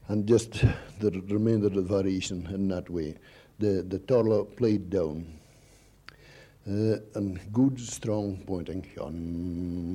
and just the remainder of the variation in that way. The toddler played down, and good strong pointing.